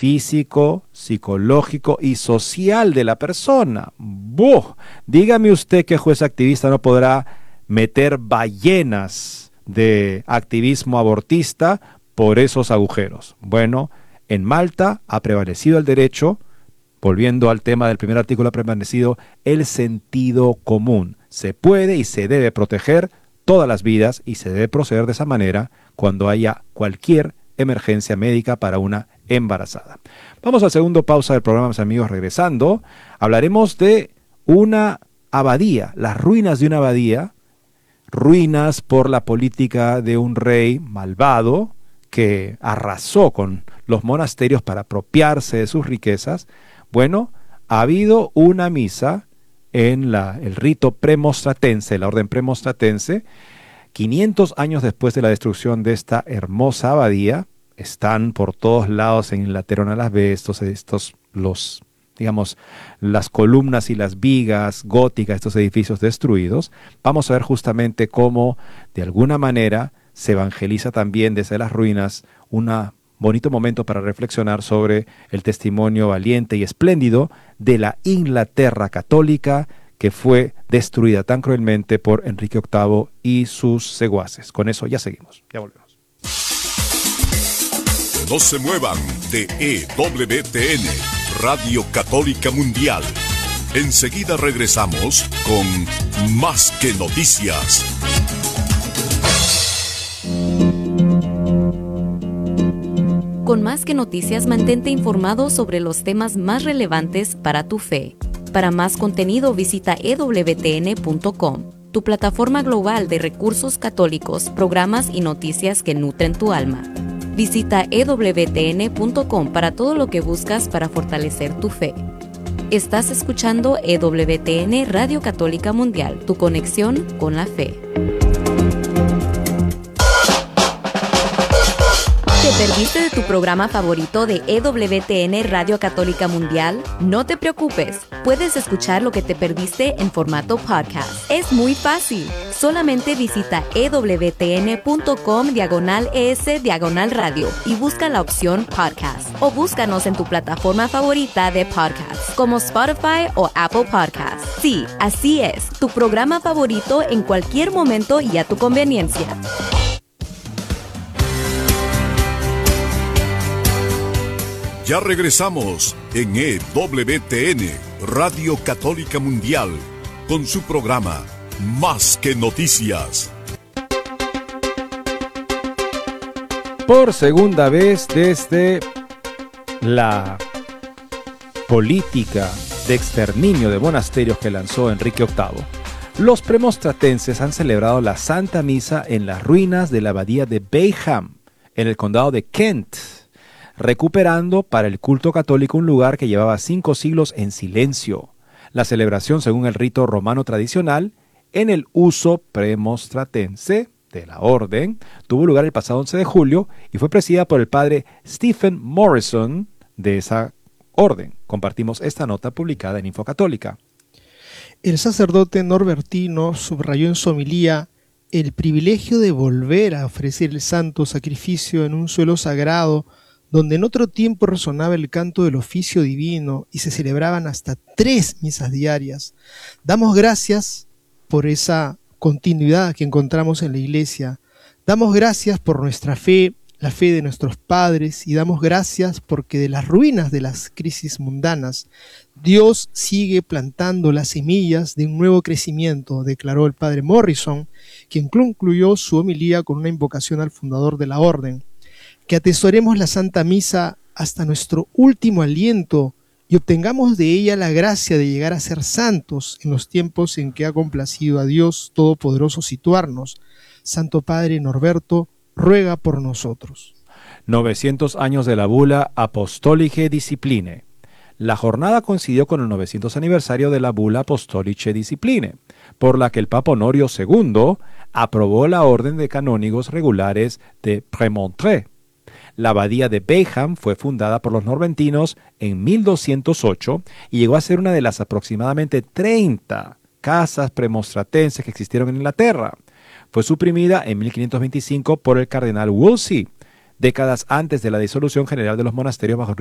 físico, psicológico y social de la persona. ¡Buh! Dígame usted que juez activista no podrá meter ballenas de activismo abortista por esos agujeros. Bueno, en Malta ha prevalecido el derecho, volviendo al tema del primer artículo, ha prevalecido el sentido común. Se puede y se debe proteger todas las vidas y se debe proceder de esa manera cuando haya cualquier emergencia médica para una embarazada. Vamos al segundo pausa del programa, mis amigos. Regresando, hablaremos de una abadía, las ruinas de una abadía, ruinas por la política de un rey malvado que arrasó con los monasterios para apropiarse de sus riquezas. Bueno, ha habido una misa en el rito premonstratense, la orden premonstratense, 500 años después de la destrucción de esta hermosa abadía. Están por todos lados en Inglaterra, una las ve, las columnas y las vigas góticas, estos edificios destruidos. Vamos a ver justamente cómo, de alguna manera, se evangeliza también desde las ruinas, un bonito momento para reflexionar sobre el testimonio valiente y espléndido de la Inglaterra católica que fue destruida tan cruelmente por Enrique VIII y sus secuaces. Con eso ya seguimos, ya volvemos. No se muevan de EWTN, Radio Católica Mundial. Enseguida regresamos con Más que Noticias. Con Más que Noticias, mantente informado sobre los temas más relevantes para tu fe. Para más contenido, visita ewtn.com, tu plataforma global de recursos católicos, programas y noticias que nutren tu alma. Visita ewtn.com para todo lo que buscas para fortalecer tu fe. Estás escuchando EWTN Radio Católica Mundial, tu conexión con la fe. ¿Te perdiste de tu programa favorito de EWTN Radio Católica Mundial? No te preocupes, puedes escuchar lo que te perdiste en formato podcast. Es muy fácil. Solamente visita ewtn.com/es/radio y busca la opción podcast. O búscanos en tu plataforma favorita de podcast, como Spotify o Apple Podcasts. Sí, así es, tu programa favorito en cualquier momento y a tu conveniencia. Ya regresamos en EWTN, Radio Católica Mundial, con su programa Más que Noticias. Por segunda vez desde la política de exterminio de monasterios que lanzó Enrique VIII, los premonstratenses han celebrado la Santa Misa en las ruinas de la abadía de Bayham, en el condado de Kent, recuperando para el culto católico un lugar que llevaba 5 siglos en silencio. La celebración, según el rito romano tradicional, en el uso premonstratense de la orden, tuvo lugar el pasado 11 de julio y fue presidida por el padre Stephen Morrison de esa orden. Compartimos esta nota publicada en Infocatólica. El sacerdote norbertino subrayó en su homilía el privilegio de volver a ofrecer el santo sacrificio en un suelo sagrado donde en otro tiempo resonaba el canto del oficio divino y se celebraban hasta 3 misas diarias. Damos gracias por esa continuidad que encontramos en la Iglesia. Damos gracias por nuestra fe, la fe de nuestros padres, y damos gracias porque de las ruinas de las crisis mundanas, Dios sigue plantando las semillas de un nuevo crecimiento, declaró el padre Morrison, quien concluyó su homilía con una invocación al fundador de la orden. Que atesoremos la Santa Misa hasta nuestro último aliento y obtengamos de ella la gracia de llegar a ser santos en los tiempos en que ha complacido a Dios Todopoderoso situarnos. Santo Padre Norberto, ruega por nosotros. 900 años de la bula Apostolicae Discipline. La jornada coincidió con el 900 aniversario de la bula Apostolicae Discipline, por la que el Papa Honorio II aprobó la orden de canónigos regulares de Prémontré. La abadía de Bayham fue fundada por los norbertinos en 1208 y llegó a ser una de las aproximadamente 30 casas premonstratenses que existieron en Inglaterra. Fue suprimida en 1525 por el cardenal Wolsey, décadas antes de la disolución general de los monasterios bajo